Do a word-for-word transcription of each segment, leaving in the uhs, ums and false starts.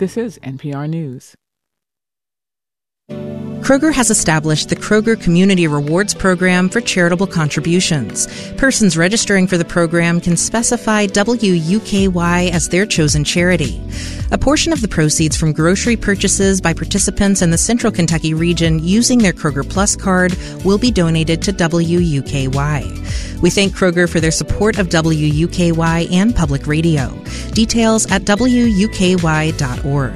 This is N P R News. Kroger has established the Kroger Community Rewards Program for charitable contributions. Persons registering for the program can specify W U K Y as their chosen charity. A portion of the proceeds from grocery purchases by participants in the Central Kentucky region using their Kroger Plus card will be donated to W U K Y. We thank Kroger for their support of W U K Y and public radio. Details at W U K Y dot org.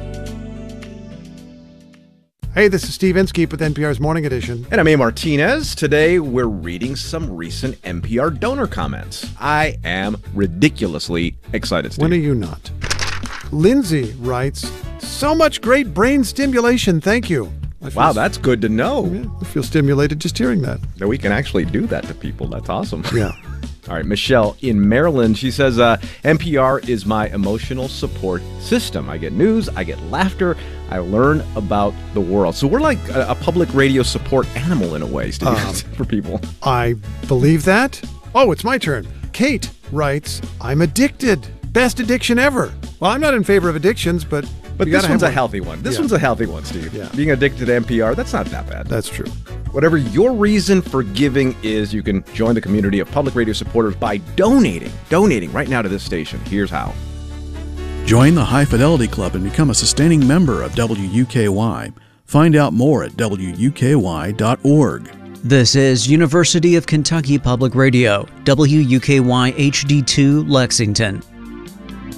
Hey, this is Steve Inskeep with N P R's Morning Edition. And I'm A. Martinez. Today, we're reading some recent N P R donor comments. I am ridiculously excited, Steve. When are you not? Lindsay writes, so much great brain stimulation, thank you. Wow, that's good to know. Yeah, I feel stimulated just hearing that. That we can actually do that to people. That's awesome. Yeah. All right, Michelle in Maryland, she says, uh, N P R is my emotional support system. I get news, I get laughter, I learn about the world. So we're like a, a public radio support animal in a way, Steve, um, for people. I believe that. Oh, it's my turn. Kate writes, I'm addicted. Best addiction ever. Well, I'm not in favor of addictions, but... But this one's a one. healthy one. This yeah. one's a healthy one, Steve. Yeah. Being addicted to N P R, that's not that bad. That's true. Whatever your reason for giving is, you can join the community of public radio supporters by donating. Donating right now to this station. Here's how. Join the High Fidelity Club and become a sustaining member of W U K Y. Find out more at W U K Y dot org. This is University of Kentucky Public Radio, W U K Y H D two, Lexington.